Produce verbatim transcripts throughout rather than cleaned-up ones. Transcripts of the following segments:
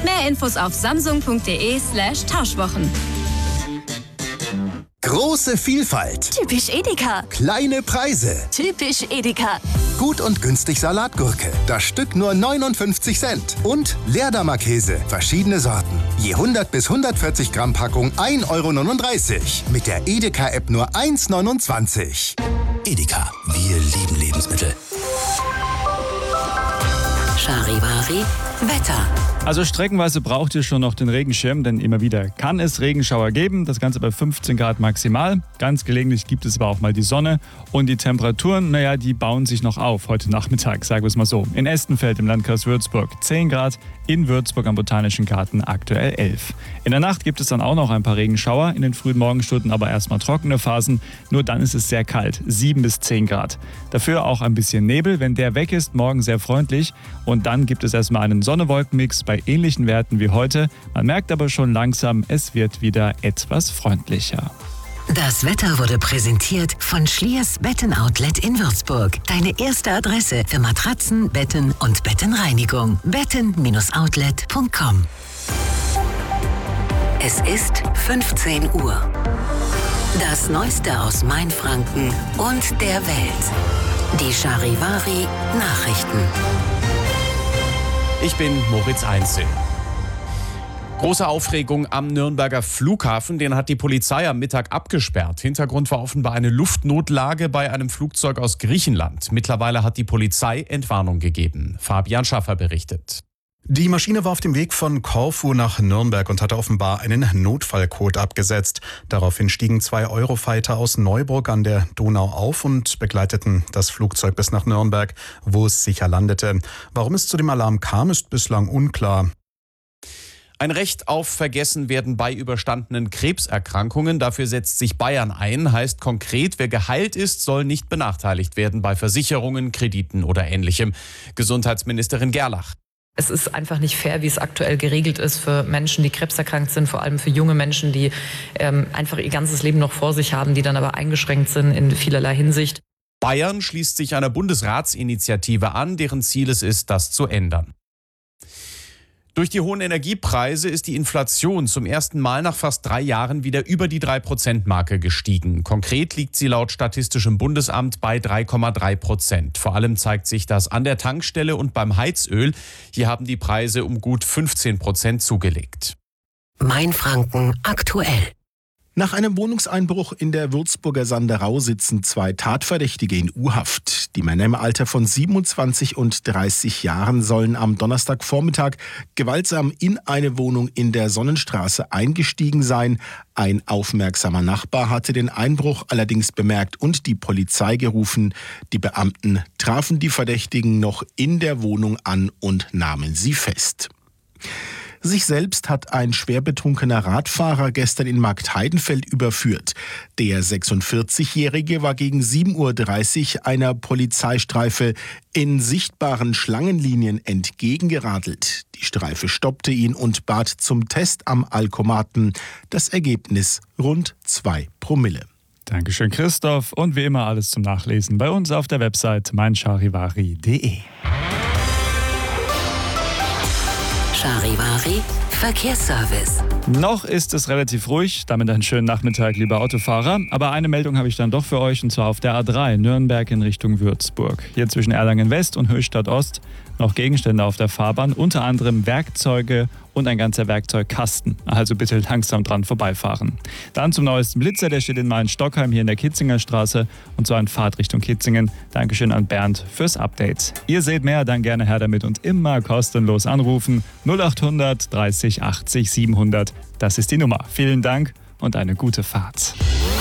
Mehr Infos auf samsung.de slash Tauschwochen. Große Vielfalt. Typisch Edeka. Kleine Preise. Typisch Edeka. Gut und günstig Salatgurke. Das Stück nur neunundfünfzig Cent. Und Leerdammer Käse. Verschiedene Sorten. Je hundert bis hundertvierzig Gramm Packung ein Euro neununddreißig. Mit der Edeka-App nur eins neunundzwanzig. Edeka. Wir lieben Lebensmittel. Charivari Wetter. Also streckenweise braucht ihr schon noch den Regenschirm, denn immer wieder kann es Regenschauer geben. Das Ganze bei fünfzehn Grad maximal. Ganz gelegentlich gibt es aber auch mal die Sonne. Und die Temperaturen, naja, die bauen sich noch auf heute Nachmittag, sagen wir es mal so. In Estenfeld im Landkreis Würzburg zehn Grad, in Würzburg am Botanischen Garten aktuell elf. In der Nacht gibt es dann auch noch ein paar Regenschauer, in den frühen Morgenstunden aber erstmal trockene Phasen. Nur dann ist es sehr kalt, sieben bis zehn Grad. Dafür auch ein bisschen Nebel, wenn der weg ist, morgen sehr freundlich. Und dann gibt es erstmal einen Sonne-Wolken-Mix bei ähnlichen Werten wie heute. Man merkt aber schon langsam, es wird wieder etwas freundlicher. Das Wetter wurde präsentiert von Schliers Betten-Outlet in Würzburg. Deine erste Adresse für Matratzen, Betten und Bettenreinigung. betten Bindestrich outlet punkt com. Es ist fünfzehn Uhr. Das Neueste aus Mainfranken und der Welt. Die Charivari Nachrichten. Ich bin Moritz Einzel. Große Aufregung am Nürnberger Flughafen, den hat die Polizei am Mittag abgesperrt. Hintergrund war offenbar eine Luftnotlage bei einem Flugzeug aus Griechenland. Mittlerweile hat die Polizei Entwarnung gegeben. Fabian Schaffer berichtet. Die Maschine war auf dem Weg von Korfu nach Nürnberg und hatte offenbar einen Notfallcode abgesetzt. Daraufhin stiegen zwei Eurofighter aus Neuburg an der Donau auf und begleiteten das Flugzeug bis nach Nürnberg, wo es sicher landete. Warum es zu dem Alarm kam, ist bislang unklar. Ein Recht auf Vergessenwerden bei überstandenen Krebserkrankungen. Dafür setzt sich Bayern ein. Heißt konkret, wer geheilt ist, soll nicht benachteiligt werden bei Versicherungen, Krediten oder Ähnlichem. Gesundheitsministerin Gerlach. Es ist einfach nicht fair, wie es aktuell geregelt ist für Menschen, die krebserkrankt sind, vor allem für junge Menschen, die ähm, einfach ihr ganzes Leben noch vor sich haben, die dann aber eingeschränkt sind in vielerlei Hinsicht. Bayern schließt sich einer Bundesratsinitiative an, deren Ziel es ist, das zu ändern. Durch die hohen Energiepreise ist die Inflation zum ersten Mal nach fast drei Jahren wieder über die drei Prozent Marke gestiegen. Konkret liegt sie laut Statistischem Bundesamt bei drei Komma drei Prozent. Vor allem zeigt sich das an der Tankstelle und beim Heizöl. Hier haben die Preise um gut fünfzehn Prozent zugelegt. Mainfranken aktuell. Nach einem Wohnungseinbruch in der Würzburger Sanderau sitzen zwei Tatverdächtige in U-Haft. Die Männer im Alter von siebenundzwanzig und dreißig Jahren sollen am Donnerstagvormittag gewaltsam in eine Wohnung in der Sonnenstraße eingestiegen sein. Ein aufmerksamer Nachbar hatte den Einbruch allerdings bemerkt und die Polizei gerufen. Die Beamten trafen die Verdächtigen noch in der Wohnung an und nahmen sie fest. Sich selbst hat ein schwer betrunkener Radfahrer gestern in Marktheidenfeld überführt. Der sechsundvierzigjährige war gegen sieben Uhr dreißig einer Polizeistreife in sichtbaren Schlangenlinien entgegengeradelt. Die Streife stoppte ihn und bat zum Test am Alkomaten. Das Ergebnis rund zwei Promille. Dankeschön, Christoph. Und wie immer alles zum Nachlesen bei uns auf der Website mein charivari punkt de. Charivari Verkehrsservice. Noch ist es relativ ruhig, damit einen schönen Nachmittag, liebe Autofahrer. Aber eine Meldung habe ich dann doch für euch, und zwar auf der A drei, Nürnberg in Richtung Würzburg. Hier zwischen Erlangen West und Höchstadt Ost noch Gegenstände auf der Fahrbahn, unter anderem Werkzeuge und ein ganzer Werkzeugkasten. Also bitte langsam dran vorbeifahren. Dann zum neuesten Blitzer, der steht in Main-Stockheim hier in der Kitzinger Straße, und zwar in Fahrtrichtung Kitzingen. Dankeschön an Bernd fürs Update. Ihr seht mehr, dann gerne her damit und immer kostenlos anrufen. null acht hundert dreißig achtzig siebenhundert. Das ist die Nummer. Vielen Dank und eine gute Fahrt.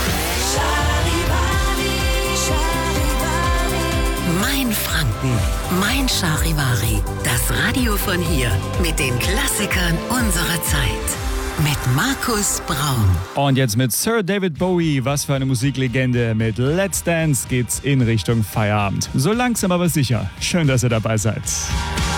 Mein Franken, mein Charivari. Das Radio von hier mit den Klassikern unserer Zeit. Mit Markus Braun. Und jetzt mit Sir David Bowie, was für eine Musiklegende. Mit Let's Dance geht's in Richtung Feierabend. So langsam aber sicher. Schön, dass ihr dabei seid.